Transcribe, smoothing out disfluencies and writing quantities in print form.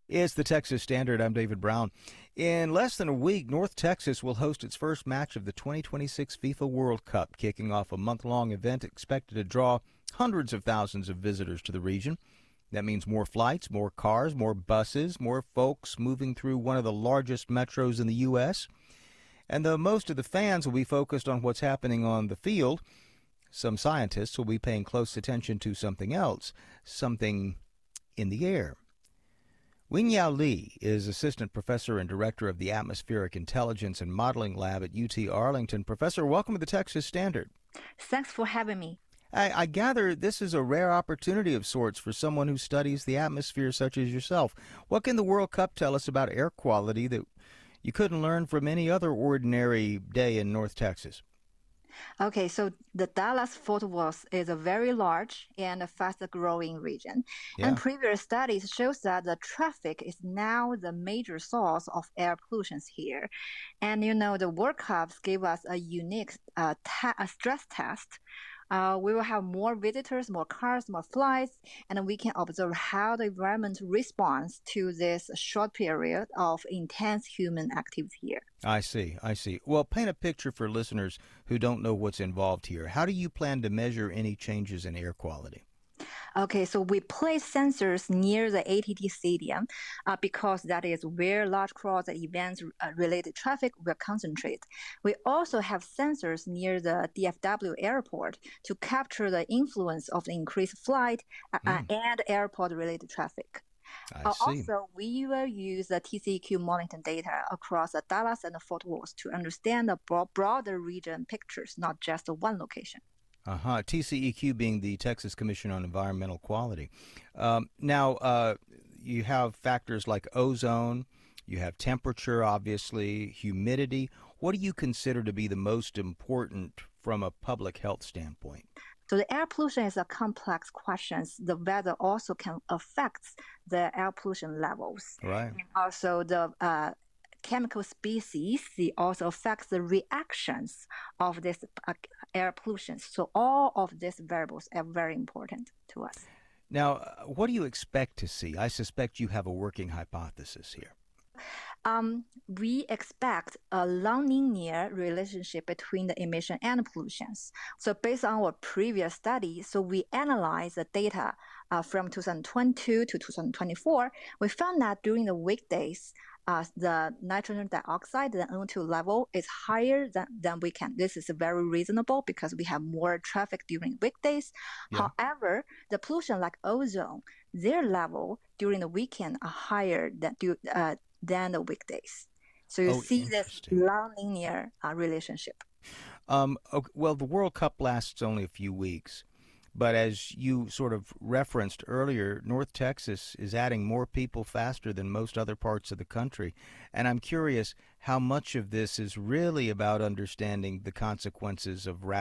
It's the Texas Standard. I'm David Brown. In less than a week, North Texas will host its first match of the 2026 FIFA World Cup, kicking off a month-long event expected to draw hundreds of thousands of visitors to the region. That means more flights, more cars, more buses, more folks moving through one of the largest metros in the U.S. And though most of the fans will be focused on what's happening on the field, some scientists will be paying close attention to something else, something in the air. Wengyao Li is assistant professor and director of the Atmospheric Intelligence and Modeling Lab at UT Arlington. Professor, welcome to the Texas Standard. Thanks for having me. I gather this is a rare opportunity of sorts for someone who studies the atmosphere such as yourself. What can the World Cup tell us about air quality that you couldn't learn from any other ordinary day in North Texas? Okay, so the Dallas-Fort Worth is a very large and fast-growing region. Yeah. And previous studies shows that the traffic is now the major source of air pollution here. And the World Cups gave us a unique stress test. We will have more visitors, more cars, more flights, and we can observe how the environment responds to this short period of intense human activity here. I see. Well, paint a picture for listeners who don't know what's involved here. How do you plan to measure any changes in air quality? Okay, so we place sensors near the ATT Stadium because that is where large crowds and events-related traffic will concentrate. We also have sensors near the DFW airport to capture the influence of the increased flight and airport-related traffic. I see. Also, we will use the TCEQ monitoring data across Dallas and Fort Worth to understand the broader region pictures, not just one location. TCEQ being the Texas Commission on Environmental Quality. Now, you have factors like ozone, you have temperature, obviously, humidity. What do you consider to be the most important from a public health standpoint? So the air pollution is a complex question. The weather also can affect the air pollution levels. Right. And also the chemical species, it also affects the reactions of this air pollution. So all of these variables are very important to us. Now, what do you expect to see? I suspect you have a working hypothesis here. We expect a nonlinear relationship between the emission and pollutions. So based on our previous study, so we analyzed the data from 2022 to 2024. We found that during the weekdays, the nitrogen dioxide, the NO2 level is higher than weekend. This is very reasonable because we have more traffic during weekdays. Yeah. However, the pollution like ozone, their level during the weekend are higher than the weekdays. So you see this non-linear relationship. Okay, well, the World Cup lasts only a few weeks. But as you sort of referenced earlier, North Texas is adding more people faster than most other parts of the country. And I'm curious how much of this is really about understanding the consequences of